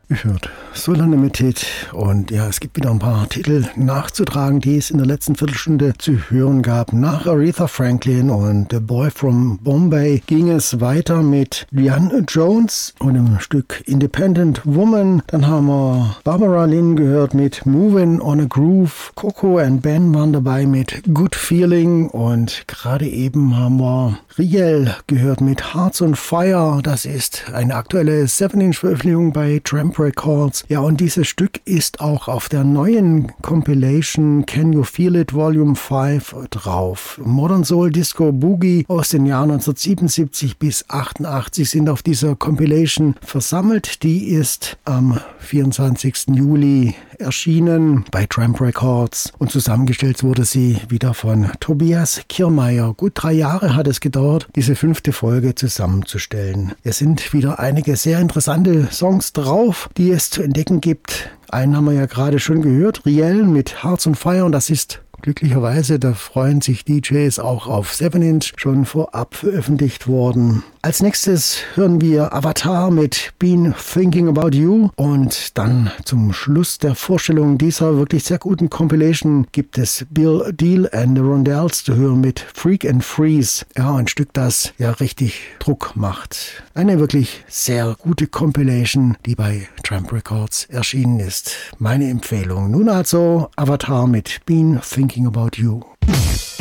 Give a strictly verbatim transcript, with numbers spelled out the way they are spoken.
Ihr hört Soul Unlimited und ja, es gibt wieder ein paar Titel nachzutragen, die es in der letzten Viertelstunde zu hören gab. Nach Aretha Franklin und The Boy from Bombay ging es weiter mit Leanne Jones und dem Stück Independent Woman. Dann haben wir Barbara Lynn gehört mit Moving on a Groove. Coco and Ben waren dabei mit Good Feeling und gerade eben haben wir Riel gehört mit Hearts on Fire. Das ist eine aktuelle seven inch Veröffentlichung bei Tramp Records. Ja, und dieses Stück ist auch auf der neuen Compilation Can You Feel It Volume fünf drauf. Modern Soul Disco Boogie aus den Jahren neunzehnhundertsiebenundsiebzig bis achtundachtzig sind auf dieser Compilation versammelt. Die ist am vierundzwanzigsten Juli erschienen bei Tramp Records und zusammengestellt wurde sie wieder von Tobias Kirmaier. Gut drei Jahre hat es gedauert, diese fünfte Folge zusammenzustellen. Es sind wieder einige sehr interessante Songs drauf, die es zu entdecken gibt. Einen haben wir ja gerade schon gehört, Riel mit Hearts on Fire, und das ist glücklicherweise, da freuen sich D Js auch auf seven inch, schon vorab veröffentlicht worden. Als nächstes hören wir Avatar mit Been Thinking About You und dann zum Schluss der Vorstellung dieser wirklich sehr guten Compilation gibt es Bill Deal and the Rondells zu hören mit Freak and Freeze. Ja, ein Stück, das ja richtig Druck macht. Eine wirklich sehr gute Compilation, die bei Tramp Records erschienen ist. Meine Empfehlung. Nun also Avatar mit Been Thinking About You.